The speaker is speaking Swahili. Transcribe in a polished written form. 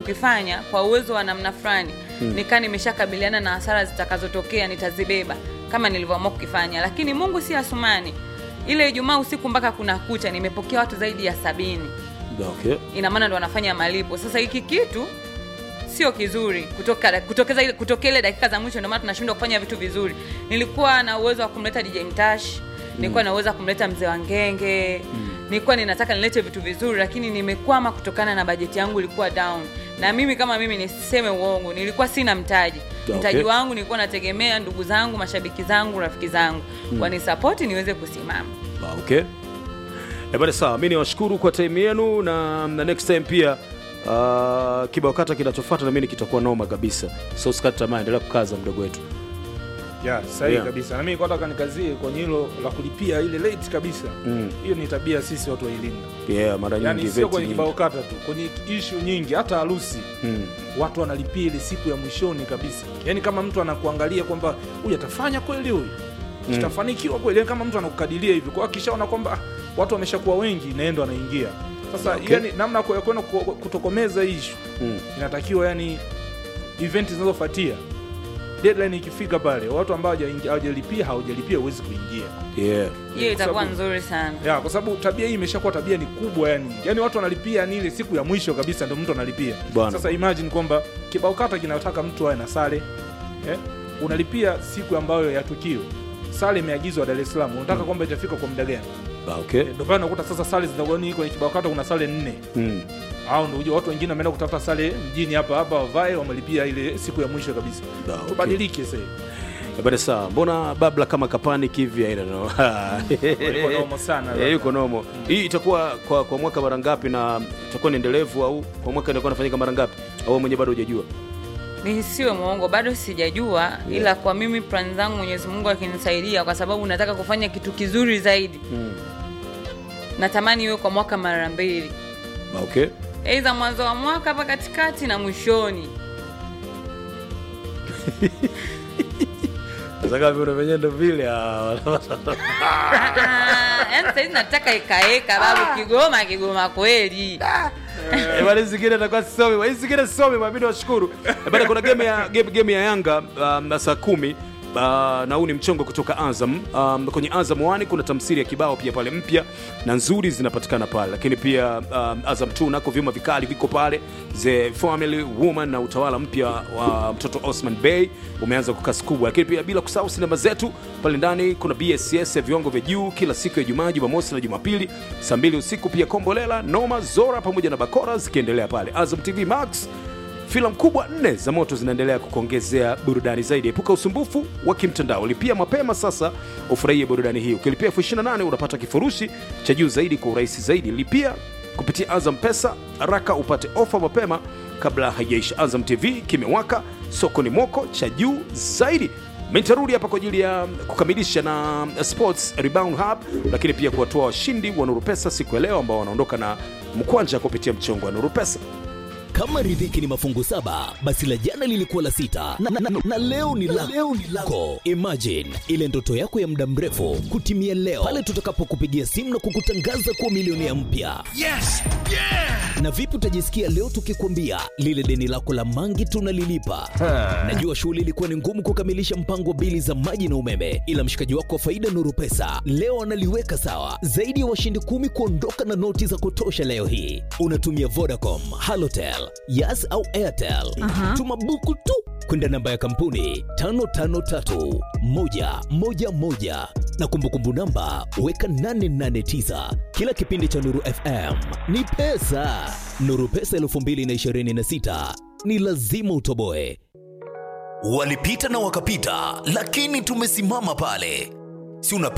ninachokifanya kwa uwezo wa namna fulani nikaa nimeshakabiliana na hasara zitakazotokea, nitazibeba kama nilivyoamua kukifanya. Lakini Mungu si Asumani. Ile Ijumaa usiku mpaka kuna kucha nimepokea watu zaidi ya 70. Okay. Ina maana ndo wanafanya malipo. Sasa hiki kitu sio kizuri kutokea ile dakika za mwisho, ndio maana tunashindwa kufanya vitu vizuri. Nilikuwa na uwezo wa kumleta DJ Mtash, nilikuwa na uwezo wa kumleta Mzee wa Ngenge, nilikuwa ninataka nilete vitu vizuri, lakini nimekwama kutokana na bajeti yangu ilikuwa down. Na mimi kama mimi niseme uongo, nilikuwa sina mtaji. Mtaji wangu nilikuwa nategemea ndugu zangu, mashabiki zangu, rafiki zangu wanisupport niweze kusimama. Okay. Bwana sawa, mimi niwashukuru kwa time yenu na next time pia kibao kata kinachofuata na mimi kitakuwa noma kabisa. So usikate tamaa, endelea kukaza mdogo wetu. Sahihi kabisa. Na mimi kwa nataka nikazie kwenye hilo la kulipia ile late kabisa. Hiyo ni tabia sisi watu wa Iringa. Mara nyingi yani sio kwenye kibao kata tu, kwenye issue nyingi, hata harusi. Watu wanalipia ile siku ya mwishoni kabisa. Yani kama mtu anakuangalia kwamba huyu atafanya kweli, huyu kitafanikiwa kweli, kama mtu anakukadiria hivi. Kwa akishaona kwamba watu wameshakuwa wengi, naendo anaingia. Sasa yani namna kwa kwenda kutokomeza issue inatakiwa, yani event zinazofuatia deadline ikifika pale, watu ambao hawajalipia huwezi kuingia. Hiyo itakuwa nzuri sana. Kwa sababu tabia hii imeshakuwa tabia ni kubwa yani watu wanalipia ni ile siku ya mwisho kabisa ndio mtu analipia. Sasa imagine kwamba kibao kata kinataka mtu awe na sare. Unalipia siku ambayo ya tukio. Sare imeagizwa Dar es Salaam. Unataka kwamba itafika kwa muda gani? Okay. Ndio pale unakuta sasa sare zinakuwa kwenye kibao kata kuna sare 4. Au ndio watu wengine wameenda kutafuta sare mjini hapa wavae, wamelipia ile siku ya mwisho kabisa. Tubadilike sasa. Bwana sawa, mbona babla kama kapani hivi I don't know. Yuko nomo sana. Yuko nomo. Hii itakuwa kwa mwaka mara ngapi na itakuwa ni endelevu au kwa mwaka inakuwa inafanyika mara ngapi? Au mwenyewe bado hujajua? Nisiwe muongo, bado sijajua. Ila kwa mimi plan zangu Mwenyezi Mungu akinisaidia, kwa sababu nataka kufanya kitu kizuri zaidi. Natamani iwe kwa mwaka mara 2. Okay. Aidha mwanzo wa mwaka hapa katikati na mwishoni. Sasa vile unavyoenda vile sasa nataka ikaeka babu, Kigoma kweli. Bwana zingine atakuwa somi. Hizi zingine somi, mabidi washukuru. Bwana kuna game ya Yanga saa 10. Na huu ni mchongo kutoka Azam. Kwenye Azam 1 kuna tamsiri ya kibao pia pale mpya na nzuri zinapatikana pale, lakini pia Azam 2 nako vyuma vikali viko pale. The Family Woman na utawala mpya wa mtoto Osman Bey umeanza kwa kasi kubwa, lakini pia bila kusahau sinema zetu pale ndani kuna BSS ya viwango vya juu kila siku ya Ijumaa, Jumamosi na Jumapili saa 2 usiku, pia Kombolela, Noma, Zora pamoja na Bakora zikiendelea pale. Azam TV Max filamu kubwa 4 za moto zinaendelea kukuongezea burudani zaidi. Epuka usumbufu wa kimtandao, lipia mapema sasa ufurahie burudani hii. Ukilipia 28,000 unapata kifurushi cha juu zaidi kwa urahisi zaidi. Lipia kupitia Azam Pesa haraka upate ofa mapema kabla haijaisha. Azam TV kimewaka, soko ni moko cha juu zaidi. Nitarudi hapa kwa ajili ya kukamilisha na Sports Rebound Hub, lakini pia kuwatoa washindi wa Nuru Pesa siku ya leo ambao wanaondoka na mkwanja kupitia mchongo wa Nuru Pesa. Kama riziki ni mafungu 7, basi la jana lilikuwa la 6 na leo ni lako. Imagine ile ndoto yako ya muda mrefu kutimia leo pale tutakapokupigia simu na kukutangaza kuwa milionea mpya. Yes! Yeah! Na vipi utajisikia leo tukikwambia lile deni lako la mangi tunalilipa? Najua shughuli ilikuwa ni ngumu kukamilisha mpango wa bili za maji na umeme, ila mshikaji wako wa Faida Nuru Pesa leo analiweka sawa. Zaidi ya washindi 10 kuondoka na noti za kutosha leo hii. Unatumia Vodacom, Halotel, Yas au Airtel. Tuma buku tu kwenda namba ya kampuni 553111 na kumbukumbu namba weka 889. Kila kipindi cha Nuru FM ni pesa. Nuru Pesa 2026 ni lazima utoboe. Walipita na wakapita, lakini tumesimama pale. Si